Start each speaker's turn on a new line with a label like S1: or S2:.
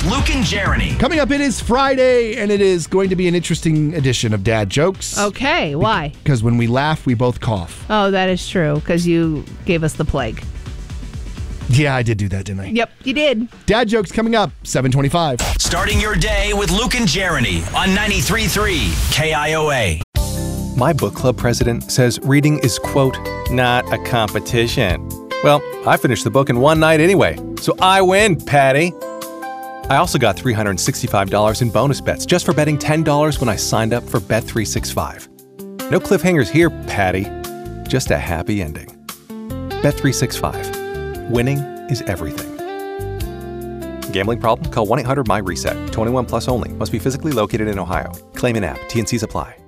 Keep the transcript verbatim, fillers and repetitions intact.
S1: Luke and Jeremy.
S2: Coming up, it is Friday, and it is going to be an interesting edition of Dad Jokes.
S3: Okay, why?
S2: Because when we laugh, we both cough.
S3: Oh, that is true, because you gave us the plague.
S2: Yeah, I did do that, didn't I?
S3: Yep, you did.
S2: Dad Jokes coming up, seven twenty-five.
S1: Starting your day with Luke and Jeremy on ninety-three point three K I O A.
S4: My book club president says reading is, quote, not a competition. Well, I finished the book in one night anyway, so I win, Patty. I also got three hundred sixty-five dollars in bonus bets just for betting ten dollars when I signed up for Bet three sixty-five. No cliffhangers here, Patty. Just a happy ending. Bet three sixty-five. Winning is everything. Gambling problem? Call one eight hundred M Y RESET. twenty-one plus only. Must be physically located in Ohio. Claim in app. T and C's apply.